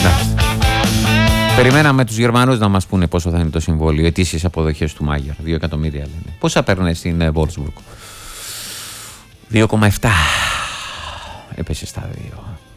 Περιμέναμε τους Γερμανούς να μας πούνε πόσο θα είναι το συμβόλαιο. Ετήσιες αποδοχές του Μάγερ. 2 εκατομμύρια λένε. Πόσα παίρνε στην Wolfsburg? 2,7. Έπεσε στα 2.